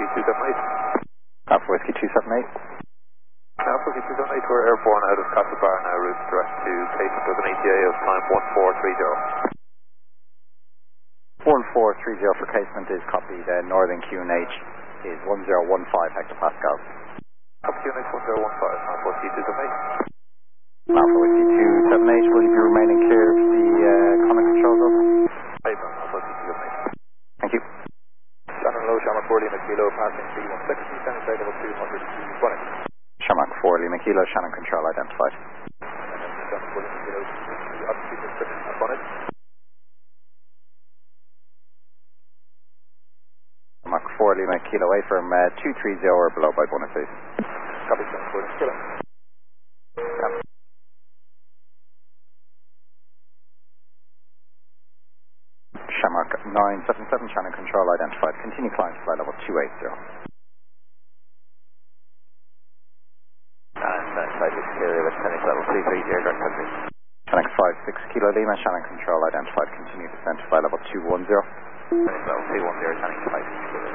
Whiskey 278. Alpha Whiskey 278. Alpha Whiskey 278, we're airborne out of Castlebar now, route direct to Casement with an ETA of time 1430. 1430 for Casement is copied. Northern QNH is 1015 hectopascals. Alpha QNH 1015, Alpha Whiskey 278. Alpha Whiskey 278, will you be remaining clear of the common control zone? Paper, Alpha Whiskey 278. Thank you. Shannon Low, Shamrock 4 Lima Kilo, passing 316, descending flight level 220. Shamrock 4 Lima Kilo, Shannon control identified. Shamrock 4 Lima Kilo, altitude restriction upon it. Shamrock 4 Lima Kilo, away from 230 or below by bonus please. Copy, Shamrock 4 Lima Kilo. Copy. Shamrock 977, Shannon control identified. Continue climb to flight level 280. Flight is clear with Shannon level 330, direct country. Shannon 56 Kilo Lima, Shannon control identified. Continue descent to flight level 210. Shannon level 210, Shannon 56 Kilo.